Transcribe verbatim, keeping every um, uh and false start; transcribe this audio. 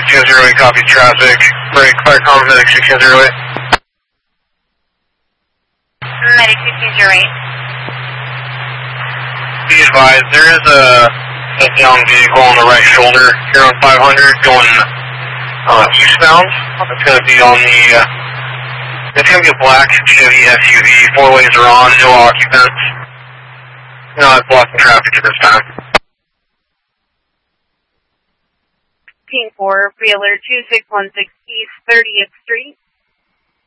six zero eight, copy traffic. Break, fire comm, medic six zero eight. Medic six zero eight. Be advised, there is a, a down vehicle on the right shoulder here on five hundred going uh, eastbound. It's going to be on the, uh, it's going to be a black Chevy S U V. Four ways are on, no occupants. Not blocking traffic at this time. Team four, Wheeler two six one six East thirtieth Street.